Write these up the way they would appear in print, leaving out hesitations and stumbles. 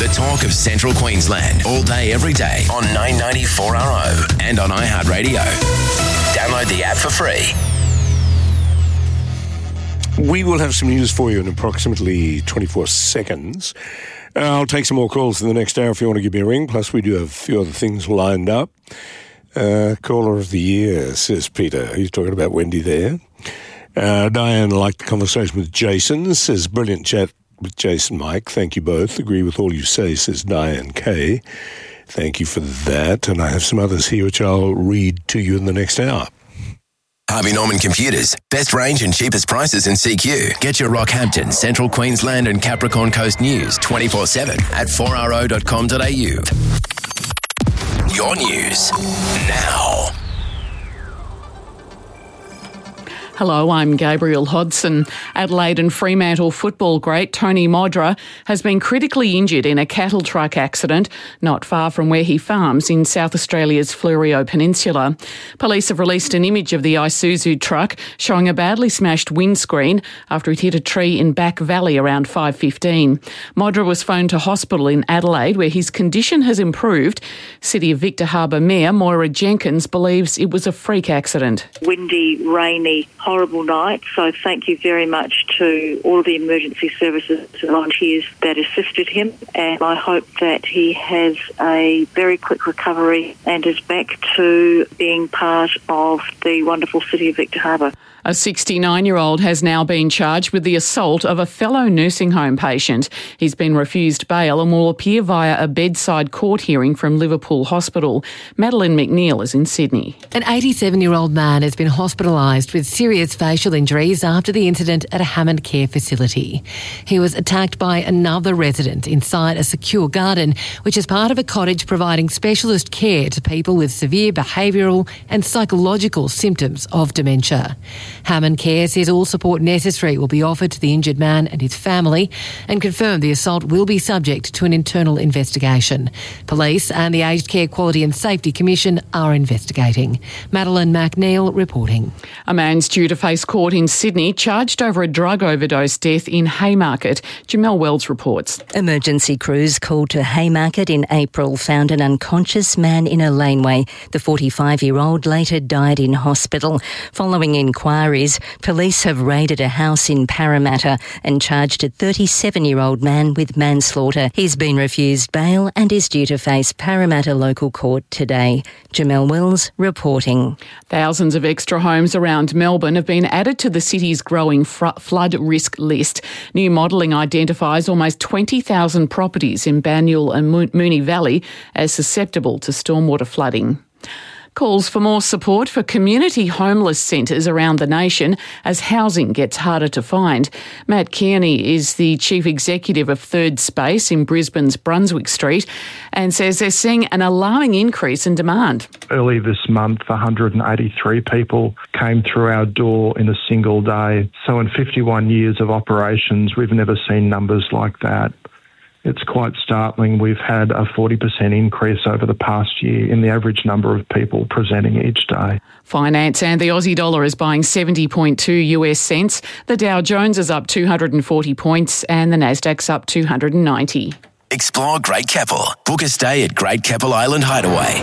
talk of Central Queensland, all day, every day on 990 4RO and on iHeartRadio. Download the app for free. We will have some news for you in approximately 24 seconds. I'll take some more calls in the next hour if you want to give me a ring. Plus, we do have a few other things lined up. Caller of the year, says Peter. He's talking about Wendy there. Diane liked the conversation with Jason. Says, brilliant chat with Jason, Mike. Thank you both. Agree with all you say, says Diane K. Thank you for that. And I have some others here which I'll read to you in the next hour. Harvey Norman Computers. Best range and cheapest prices in CQ. Get your Rockhampton, Central Queensland and Capricorn Coast news 24/7 at 4ro.com.au. Your news now. Hello, I'm Gabriel Hodson. Adelaide and Fremantle football great Tony Modra has been critically injured in a cattle truck accident not far from where he farms in South Australia's Fleurieu Peninsula. Police have released an image of the Isuzu truck showing a badly smashed windscreen after it hit a tree in Back Valley around 5:15. Modra was phoned to hospital in Adelaide where his condition has improved. City of Victor Harbour Mayor Moira Jenkins believes it was a freak accident. Windy, rainy, horrible night, so thank you very much to all of the emergency services and volunteers that assisted him, and I hope that he has a very quick recovery and is back to being part of the wonderful City of Victor Harbour. A 69-year-old has now been charged with the assault of a fellow nursing home patient. He's been refused bail and will appear via a bedside court hearing from Liverpool Hospital. Madeline McNeil is in Sydney. An 87-year-old man has been hospitalised with serious facial injuries after the incident at a Hammond Care facility. He was attacked by another resident inside a secure garden, which is part of a cottage providing specialist care to people with severe behavioural and psychological symptoms of dementia. Hammond Care says all support necessary will be offered to the injured man and his family and confirmed the assault will be subject to an internal investigation. Police and the Aged Care Quality and Safety Commission are investigating. Madeline McNeil reporting. A man's due to face court in Sydney charged over a drug overdose death in Haymarket. Jamelle Wells reports. Emergency crews called to Haymarket in April found an unconscious man in a laneway. The 45-year-old later died in hospital. Following inquiries, police have raided a house in Parramatta and charged a 37-year-old man with manslaughter. He's been refused bail and is due to face Parramatta local court today. Jamelle Wells reporting. Thousands of extra homes around Melbourne have been added to the city's growing flood risk list. New modelling identifies almost 20,000 properties in Banyule and Moonee Valley as susceptible to stormwater flooding. Calls for more support for community homeless centres around the nation as housing gets harder to find. Matt Kearney is the Chief Executive of Third Space in Brisbane's Brunswick Street and says they're seeing an alarming increase in demand. Early this month, 183 people came through our door in a single day. So in 51 years of operations, we've never seen numbers like that. It's quite startling. We've had a 40% increase over the past year in the average number of people presenting each day. Finance and the Aussie dollar is buying 70.2 US cents. The Dow Jones is up 240 points and the Nasdaq's up 290. Explore Great Keppel. Book a stay at Great Keppel Island Hideaway.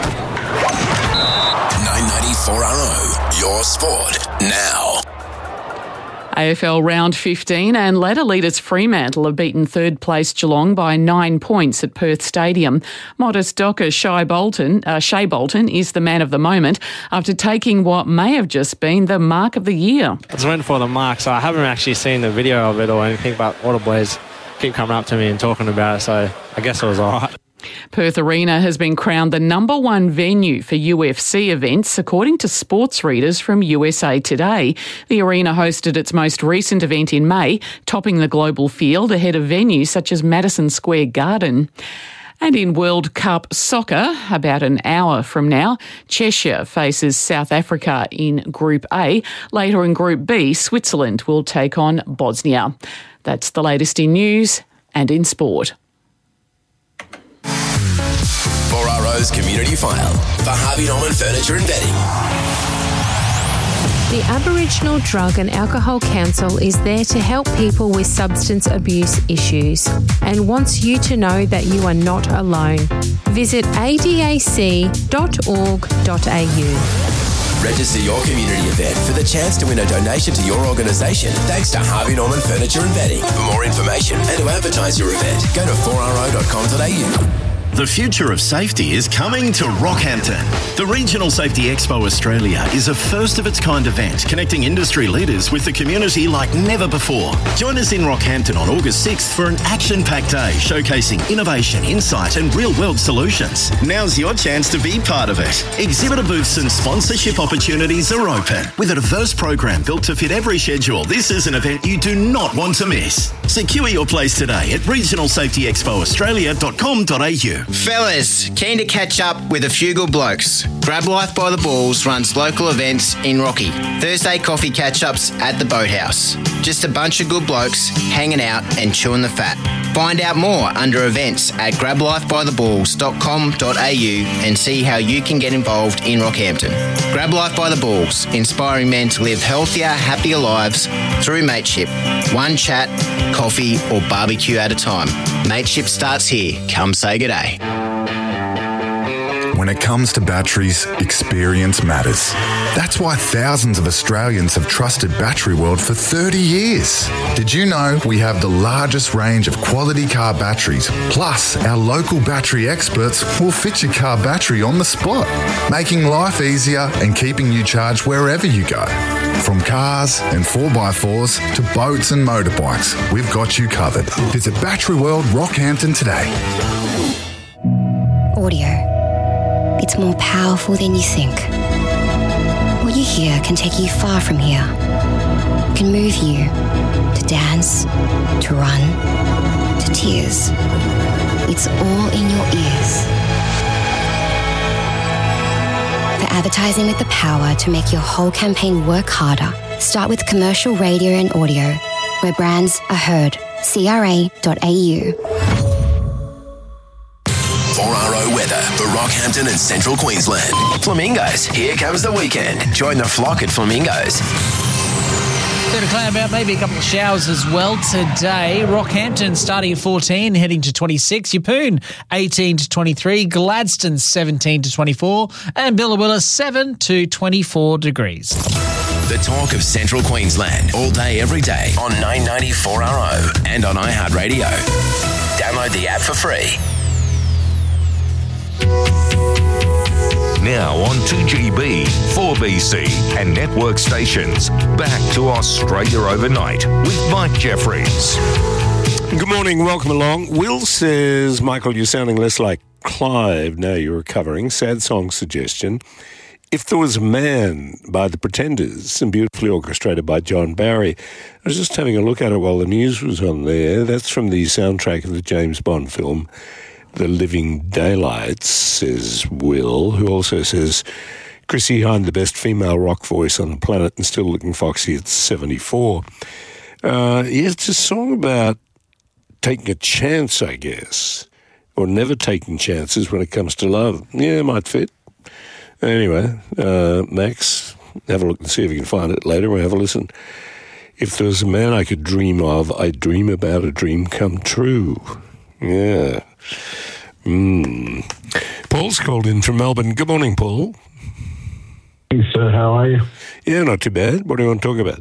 990 4RO. Your sport now. AFL round 15 and ladder leaders Fremantle have beaten third place Geelong by 9 points at Perth Stadium. Modest Docker Shea Bolton is the man of the moment after taking what may have just been the mark of the year. I just went for the mark, so I haven't actually seen the video of it or anything, but all the boys keep coming up to me and talking about it, so I guess it was all right. Perth Arena has been crowned the #1 venue for UFC events, according to sports readers from USA Today. The arena hosted its most recent event in May, topping the global field ahead of venues such as Madison Square Garden. And in World Cup soccer, about an hour from now, Cheshire faces South Africa in Group A. Later in Group B, Switzerland will take on Bosnia. That's the latest in news and in sport. 4RO's Community File for Harvey Norman Furniture and Bedding. The Aboriginal Drug and Alcohol Council is there to help people with substance abuse issues and wants you to know that you are not alone. Visit adac.org.au. Register your community event for the chance to win a donation to your organisation thanks to Harvey Norman Furniture and Bedding. For more information and to advertise your event, go to 4ro.com.au. The future of safety is coming to Rockhampton. The Regional Safety Expo Australia is a first-of-its-kind event connecting industry leaders with the community like never before. Join us in Rockhampton on August 6th for an action-packed day showcasing innovation, insight and real-world solutions. Now's your chance to be part of it. Exhibitor booths and sponsorship opportunities are open. With a diverse program built to fit every schedule, this is an event you do not want to miss. Secure your place today at regionalsafetyexpoaustralia.com.au. Fellas, keen to catch up with a few good blokes? Grab Life by the Balls runs local events in Rocky. Thursday coffee catch-ups at the Boathouse. Just a bunch of good blokes hanging out and chewing the fat. Find out more under events at grablifebytheballs.com.au and see how you can get involved in Rockhampton. Grab Life by the Balls, inspiring men to live healthier, happier lives through mateship. One chat, coffee or barbecue at a time. Mateship starts here. Come say good day. When it comes to batteries, experience matters. That's why thousands of Australians have trusted Battery World for 30 years. Did you know we have the largest range of quality car batteries? Plus, our local battery experts will fit your car battery on the spot, making life easier and keeping you charged wherever you go. From cars and 4x4s to boats and motorbikes, we've got you covered. Visit Battery World Rockhampton today. Audio. It's more powerful than you think. What you hear can take you far from here. It can move you to dance, to run, to tears. It's all in your ears. For advertising with the power to make your whole campaign work harder, start with commercial radio and audio, where brands are heard. CRA.au. 4RO weather for Rockhampton and Central Queensland. Flamingos, here comes the weekend. Join the flock at Flamingos. Bit of cloud about, maybe a couple of showers as well today. Rockhampton starting at 14, heading to 26. Yeppoon 18 to 23. Gladstone 17 to 24. And Billawilla 7 to 24 degrees. The talk of Central Queensland, all day, every day on 990 4RO and on iHeartRadio. Download the app for free. Now on 2GB, 4BC and network stations. Back to Australia Overnight with Mike Jeffries. Good morning, welcome along. Will says, Michael, you're sounding less like Clive now you're recovering. Sad song suggestion. If There Was a Man by The Pretenders and beautifully orchestrated by John Barry. I was just having a look at it while the news was on there. That's from the soundtrack of the James Bond film The Living Daylights, says Will, who also says, Chrissy Hynde, the best female rock voice on the planet and still looking foxy at 74. It's a song about taking a chance, I guess, or never taking chances when it comes to love. Yeah, it might fit. Anyway, Max, have a look and see if you can find it later. We'll have a listen. If there was a man I could dream of, I'd dream about a dream come true. Yeah. Paul's called in from Melbourne. Good morning, Paul. Hey, sir. How are you? Yeah, not too bad. What do you want to talk about?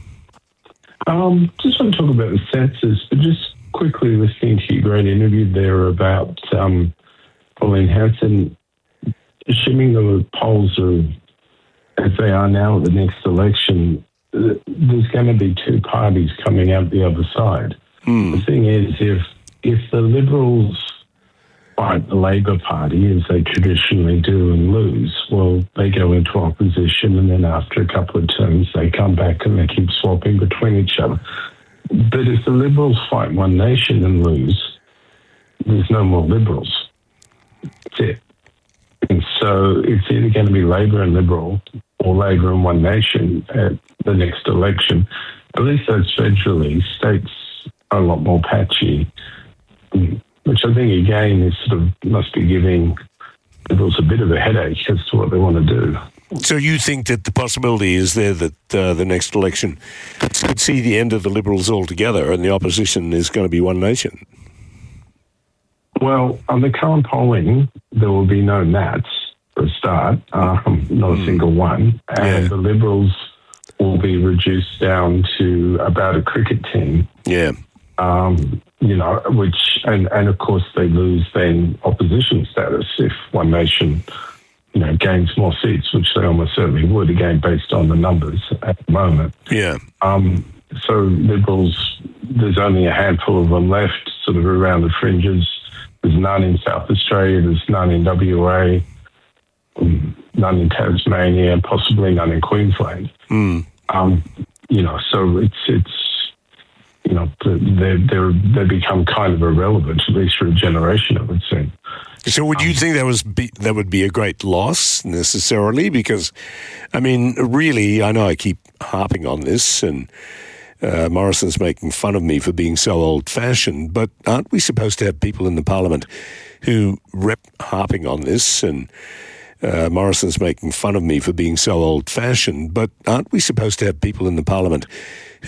Just want to talk about the census, but just quickly listening to your great interview there about Pauline Hanson, assuming the polls are as they are now at the next election, there's going to be two parties coming out the other side. The thing is, if the Liberals fight the Labor Party, as they traditionally do, and lose, well, they go into opposition, and then after a couple of terms, they come back and they keep swapping between each other. But if the Liberals fight One Nation and lose, there's no more Liberals. That's it. And so it's either going to be Labor and Liberal or Labor and One Nation at the next election. At least that's federally. States are a lot more patchy, which I think, again, is sort of must be giving Liberals a bit of a headache as to what they want to do. So you think that the possibility is there that the next election could see the end of the Liberals altogether and the opposition is going to be One Nation? Well, on the current polling, there will be no Nats for a start, not a single one. And the Liberals will be reduced down to about a cricket team. Yeah. Which, and of course they lose then opposition status if One Nation, gains more seats, which they almost certainly would, again, based on the numbers at the moment. Yeah. So Liberals, there's only a handful of them left, sort of around the fringes. There's none in South Australia, there's none in WA, none in Tasmania, possibly none in Queensland. So they become kind of irrelevant, at least for a generation, I would say. So would you think that would be a great loss necessarily? Because, I mean, really, I know I keep harping on this and Morrison's making fun of me for being so old-fashioned, but aren't we supposed to have people in the parliament who harping on this and Morrison's making fun of me for being so old-fashioned, but aren't we supposed to have people in the parliament